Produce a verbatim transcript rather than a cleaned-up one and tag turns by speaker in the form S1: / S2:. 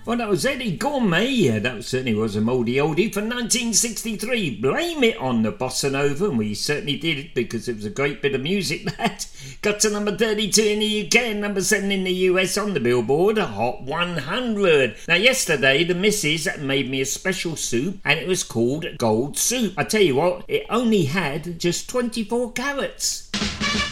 S1: Well, that was Eddie Gourmet. Yeah, that certainly was a mouldy oldie for nineteen sixty-three. Blame it on the bossa nova, and we certainly did it because it was a great bit of music. That got to number thirty-two in the U K and number seven in the U S on the Billboard Hot one hundred. Now, yesterday the missus made me a special soup, and it was called Gold Soup. I tell you what, it only had just twenty-four carrots.